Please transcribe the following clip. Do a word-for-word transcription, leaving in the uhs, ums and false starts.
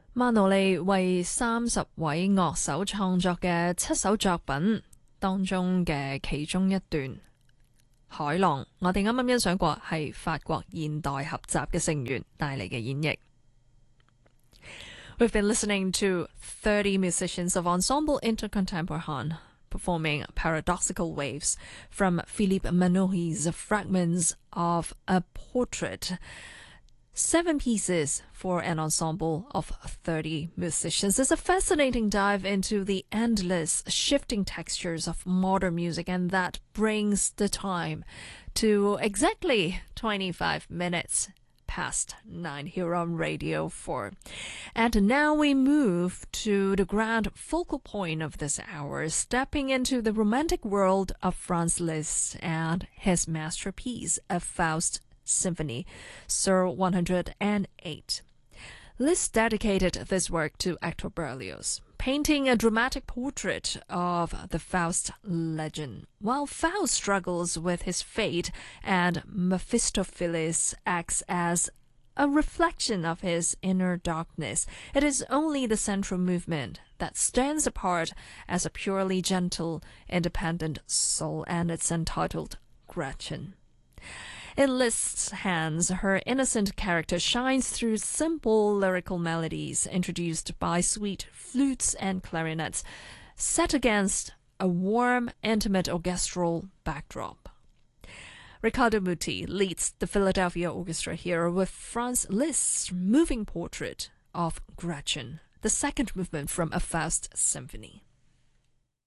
曼奴利為三十位樂手創作嘅七首作品當中嘅其中一段《海浪》，我哋啱啱欣賞過係法國現代合集嘅成員帶嚟嘅演繹。We've been listening to thirty musicians of Ensemble Intercontemporain performing Paradoxical Waves from Philippe Manoury's Fragments of a Portrait. Seven pieces for an ensemble of thirty musicians. It's a fascinating dive into the endless shifting textures of modern music, and that brings the time to exactly twenty-five minutes past nine here on Radio four. And now we move to the grand focal point of this hour, stepping into the romantic world of Franz Liszt and his masterpiece, A Faust Symphony, Sir one hundred eight. Liszt dedicated this work to Hector Berlioz, painting a dramatic portrait of the Faust legend. While Faust struggles with his fate and Mephistopheles acts as a reflection of his inner darkness, it is only the central movement that stands apart as a purely gentle, independent soul, and it's entitled Gretchen. In Liszt's hands, her innocent character shines through simple lyrical melodies introduced by sweet flutes and clarinets, set against a warm, intimate orchestral backdrop. Riccardo Muti leads the Philadelphia Orchestra here with Franz Liszt's moving portrait of Gretchen, the second movement from A Faust Symphony.